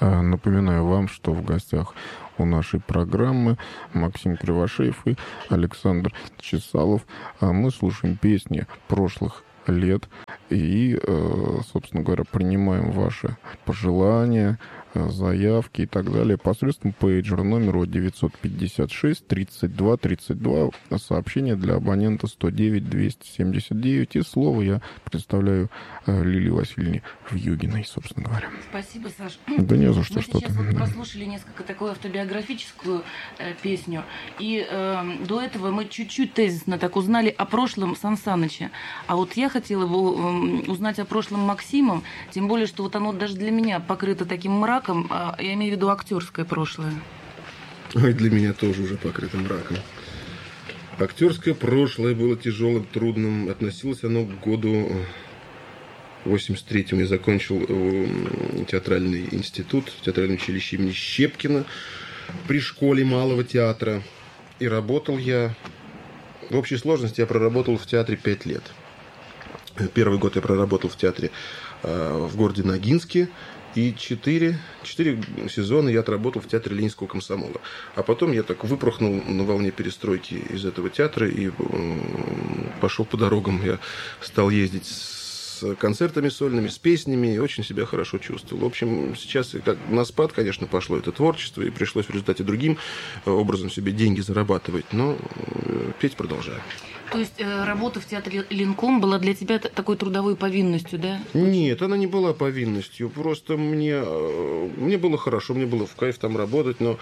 Напоминаю вам, что в гостях у нашей программы Максим Кривошеев и Александр Чесалов. Мы слушаем песни прошлых лет и, собственно говоря, принимаем ваши пожелания, заявки и так далее посредством пейджера номеру 956-32-32, сообщение для абонента 109-279. И слово я представляю Лилии Васильевне Вьюгиной, собственно говоря. Спасибо, Саш. Да не за что. Мы что-то. сейчас вот прослушали несколько такую автобиографическую песню, и до этого мы чуть-чуть тезисно так узнали о прошлом Сан Саныча. А вот я хотела бы узнать о прошлом Максима, тем более, что вот оно даже для меня покрыто таким мраком, я имею в виду актерское прошлое. Ой, для меня тоже уже покрыто мраком. Актерское прошлое было тяжелым, трудным. Относилось оно к году 83-му. Я закончил театральный институт, театральное училище имени Щепкина при школе малого театра. И работал я... В общей сложности я проработал в театре 5 лет. Первый год я проработал в театре в городе Ногинске. И 4 сезона я отработал в театре Ленинского комсомола. А потом я так выпорхнул на волне перестройки из этого театра и пошел по дорогам. Я стал ездить с концертами сольными, с песнями, и очень себя хорошо чувствовал. В общем, сейчас как на спад, конечно, пошло это творчество, и пришлось в результате другим образом себе деньги зарабатывать, но петь продолжаю. То есть работа в театре Ленком была для тебя такой трудовой повинностью, да? Нет, она не была повинностью. Просто мне было хорошо, мне было в кайф там работать, но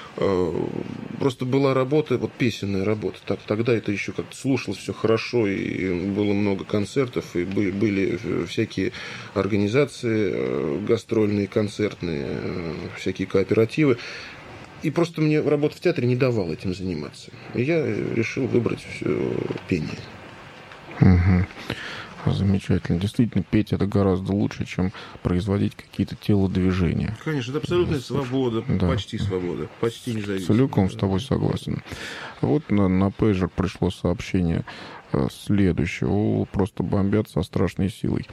просто была работа, вот песенная работа. Тогда это еще как-то слушалось все хорошо, и было много концертов, и были всякие организации гастрольные, концертные, всякие кооперативы. И просто мне работа в театре не давала этим заниматься. И я решил выбрать пение. Угу. Замечательно. Действительно, петь это гораздо лучше, чем производить какие-то телодвижения. Конечно, это абсолютная свобода, да. Почти свобода, почти независимость. Целиком с тобой согласен. Вот на пейджер пришло сообщение следующее. Просто бомбят со страшной силой.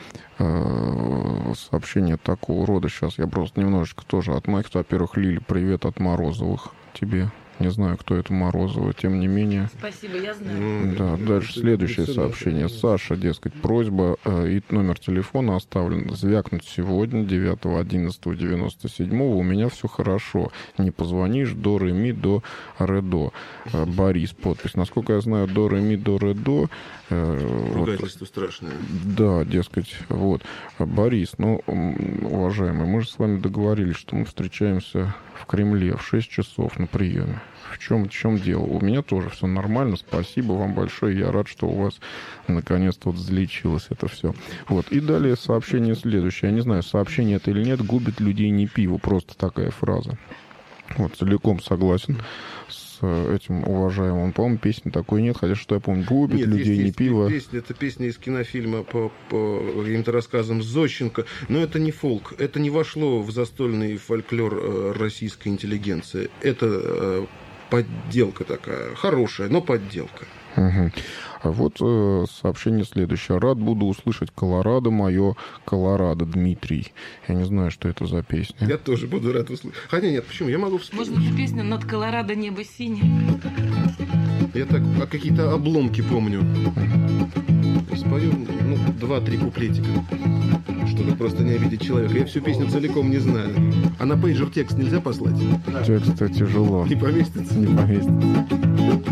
Сообщение такого рода. Сейчас я просто немножечко тоже отмахиваю. Во-первых, Лили, привет от Морозовых тебе. Не знаю, кто это Морозова, тем не менее. Спасибо, я знаю. Да, дальше следующее сообщение. Саша, дескать, просьба и номер телефона оставлен. Звякнуть сегодня, 9.11.97. У меня все хорошо. Не позвонишь, до ре ми, до ре до. Борис, подпись. Насколько я знаю, до ре ми, до ре до. Ругательство страшное. Да, дескать, вот. Борис, уважаемый, мы же с вами договорились, что мы встречаемся в Кремле в 6 часов на приеме. В чем дело? У меня тоже все нормально, спасибо вам большое, я рад, что у вас наконец-то залечилось это все. Вот, и далее сообщение следующее. Я не знаю, сообщение это или нет, губит людей не пиво, просто такая фраза. Вот, целиком согласен с этим уважаемым. По-моему, песни такой нет, хотя, что я помню, губит нет, людей не пиво. Это песня из кинофильма по каким-то рассказам Зощенко, но это не фолк, это не вошло в застольный фольклор российской интеллигенции. Это подделка такая, хорошая, но подделка. Угу. А вот сообщение следующее. Рад буду услышать «Колорадо мое, Колорадо», Дмитрий. Я не знаю, что это за песня. Я тоже буду рад услышать. Хотя нет, почему? Я могу вспомнить. Можно эту песню «Над Колорадо небо синее». Я так какие-то обломки помню. Спою 2-3 куплетика, чтобы просто не обидеть человека. Я всю песню целиком не знаю. А на пейджер текст нельзя послать? Текст тяжело. Не поместится? Не поместится.